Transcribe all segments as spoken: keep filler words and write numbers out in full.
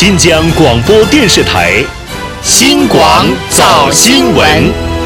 新疆广播电视台新广早新闻。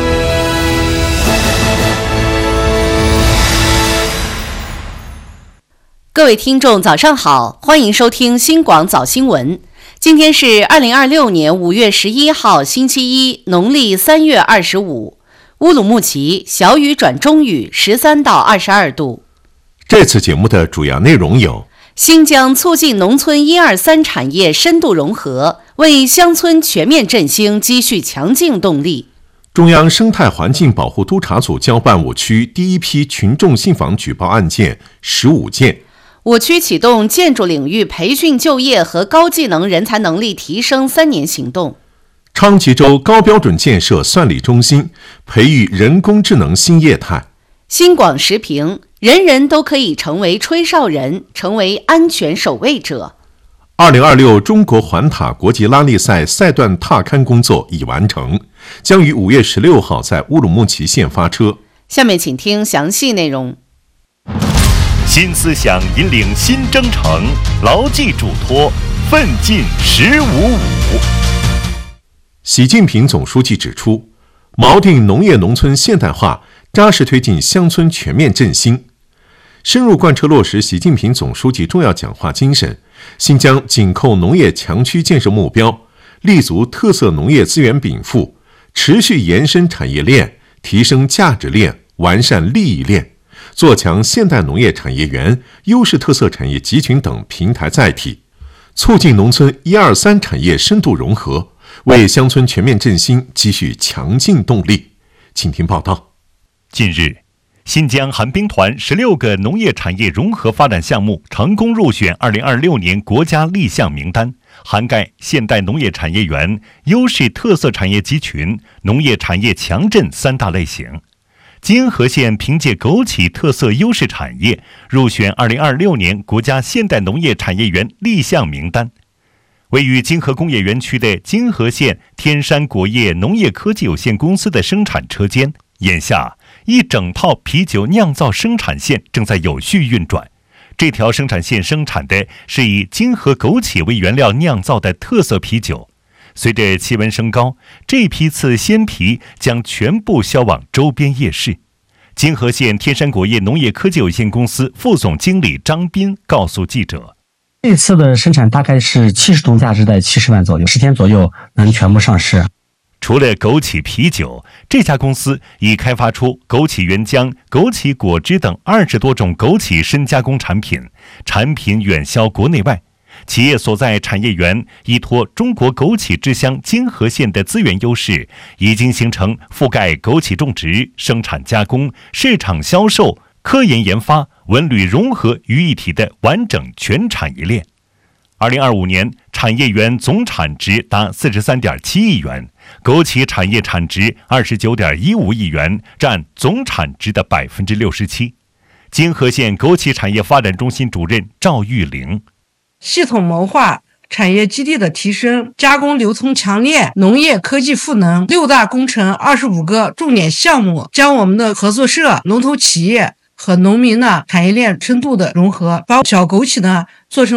各位听众早上好，欢迎收听新广早新闻。今天是二零二六年五月十一号星期一，农历三月二十五。乌鲁木齐小雨转中雨，十三到二十二度。 这次节目的主要内容有： 新疆促进农村一二三产业深度融合，为乡村全面振兴积蓄强劲动力； 中央生态环境保护督察组交办我区第一批群众信访举报案件十五件； 我区启动建筑领域培训就业和高技能人才能力提升三年行动； 昌吉州高标准建设算力中心，培育人工智能新业态。 新广时评：人人都可以成为吹哨人，成为安全守卫者。 二零二六中国环塔国际拉力赛赛段踏勘工作已完成，将于五月十六号在乌鲁木齐县发车。 下面请听详细内容。 新思想引领新征程，牢记嘱托，奋进十五五。 习近平总书记指出，锚定农业农村现代化，扎实推进乡村全面振兴，深入贯彻落实习近平总书记重要讲话精神，新疆紧扣农业强区建设目标，立足特色农业资源禀赋，持续延伸产业链，提升价值链，完善利益链，做强现代农业产业园、优势特色产业集群等平台载体，促进农村一二三产业深度融合，为乡村全面振兴积蓄强劲动力。请听报道。 近日，新疆寒冰团十六个农业产业融合发展项目成功入选二零二六年国家立项名单，涵盖现代农业产业园、优势特色产业集群、农业产业强镇三大类型。金河县凭借枸杞特色优势产业入选二零二六年国家现代农业产业园立项名单。位于金河工业园区的金河县天山果业农业科技有限公司的生产车间，眼下一整套啤酒酿造生产线正在有序运转。这条生产线生产的是以金河枸杞为原料酿造的特色啤酒。随着气温升高，这批次鲜啤将全部销往周边夜市。金河县天山果业农业科技有限公司副总经理张斌告诉记者， 这次的生产大概是七十吨，价值在七十万左右，十天左右能全部上市。 除了枸杞啤酒，这家公司已开发出枸杞原浆、枸杞果汁等二十多种枸杞深加工产品，产品远销国内外。企业所在产业园依托中国枸杞之乡金河县的资源优势，已经形成覆盖枸杞种植、生产加工、市场销售、科研研发、文旅融合于一体的完整全产业链。二零二五年，产业园总产值达四十三点七亿元，枸杞产业产值二十九点一五亿元，占总产值的百分之六十七。金河县枸杞产业发展中心主任赵玉玲， 系统谋划产业基地的提升，加工流通强链、农业科技赋能六大工程二十五个重点项目，将我们的合作社、龙头企业和农民呢产业链深度的融合，把小枸杞呢做成